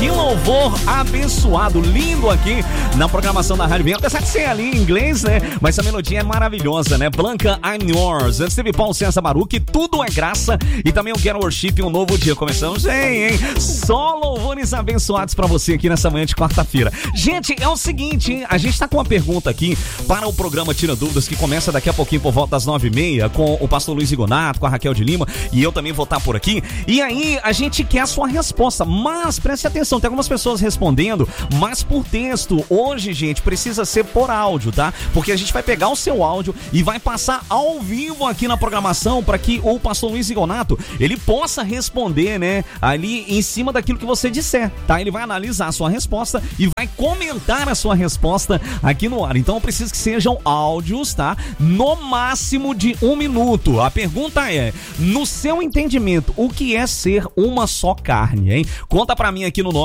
Que louvor abençoado, lindo aqui na programação da Rádio Bem. Apesar de ser ali em inglês, né? Mas essa melodia é maravilhosa, né? Blanca, I'm Yours. Antes teve Paulo César Baruch, Tudo é Graça. E também o Get Worship, um novo dia. Começamos, hein? Só louvores abençoados pra você aqui nessa manhã de quarta-feira. Gente, é o seguinte, hein? A gente tá com uma pergunta aqui para o programa Tira Dúvidas, que começa daqui a pouquinho por volta das 9h30, com o pastor Luiz Igonato, com a Raquel de Lima, e eu também vou estar por aqui. E aí, a gente quer a sua resposta, mas preste atenção, tem algumas pessoas respondendo, mas por texto. Hoje, gente, precisa ser por áudio, tá? Porque a gente vai pegar o seu áudio e vai passar ao vivo aqui na programação para que o pastor Luiz Igonato, ele possa responder, né, ali em cima daquilo que você disser, tá? Ele vai analisar a sua resposta e vai comentar a sua resposta aqui no ar. Então eu preciso que sejam áudios, tá? No máximo de 1 minuto. A pergunta é, no seu entendimento, o que é ser uma só carne, hein? Conta pra mim aqui no